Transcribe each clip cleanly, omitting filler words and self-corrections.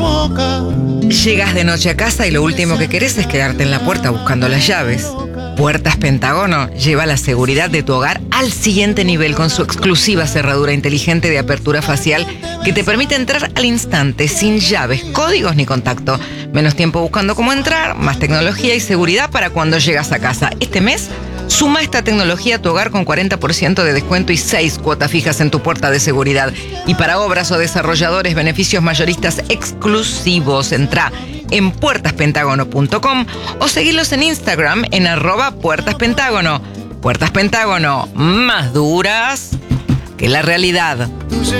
Llegas de noche a casa y lo último que querés es quedarte en la puerta buscando las llaves. Puertas Pentágono lleva la seguridad de tu hogar al siguiente nivel con su exclusiva cerradura inteligente de apertura facial que te permite entrar al instante, sin llaves, códigos ni contacto. Menos tiempo buscando cómo entrar, más tecnología y seguridad para cuando llegas a casa. Este mes, suma esta tecnología a tu hogar con 40% de descuento y 6 cuotas fijas en tu puerta de seguridad. Y para obras o desarrolladores, beneficios mayoristas exclusivos. Entrá en puertaspentágono.com o seguirlos en Instagram en @puertaspentágono. Puertas Pentágono, más duras que la realidad.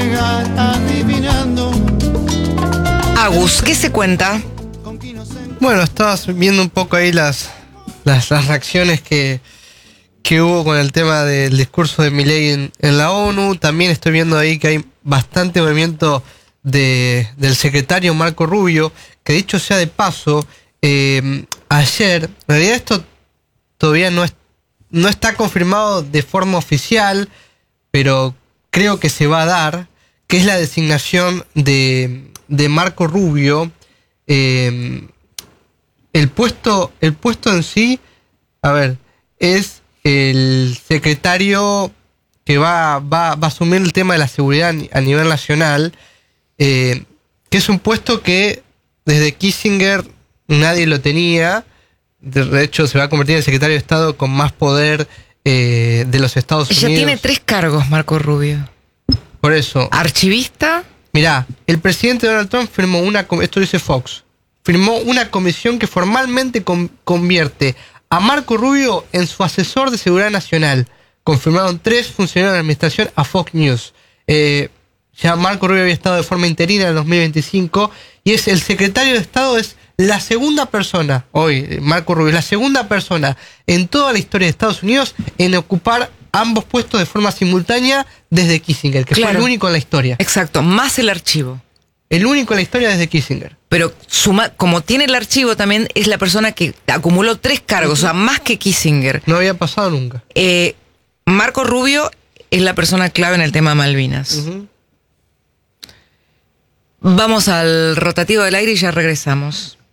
Agus, ¿qué se cuenta? Bueno, estabas viendo un poco ahí las reacciones que hubo con el tema del discurso de Milei en la ONU. También estoy viendo ahí que hay bastante movimiento del secretario Marco Rubio, que dicho sea de paso, ayer, en realidad esto todavía no está confirmado de forma oficial, pero creo que se va a dar, que es la designación de Marco Rubio. El puesto en sí, a ver, es el secretario que va a asumir el tema de la seguridad a nivel nacional, que es un puesto que desde Kissinger nadie lo tenía. De hecho, se va a convertir en el secretario de Estado con más poder de los Estados Unidos. Ya tiene 3 cargos, Marco Rubio. Por eso. Archivista. Mirá, el presidente Donald Trump firmó esto dice Fox, firmó una comisión que formalmente convierte a Marco Rubio en su asesor de seguridad nacional. Confirmaron 3 funcionarios de la administración a Fox News. Ya Marco Rubio había estado de forma interina en el 2025 y es el secretario de Estado, es la segunda persona, hoy Marco Rubio es la segunda persona en toda la historia de Estados Unidos en ocupar ambos puestos de forma simultánea desde Kissinger, que fue el único en la historia. Exacto, más el archivo. El único en la historia desde Kissinger. Pero como tiene el archivo también, es la persona que acumuló 3 cargos, o sea, más que Kissinger. No había pasado nunca. Marco Rubio es la persona clave en el tema Malvinas. Vamos al rotativo del aire y ya regresamos.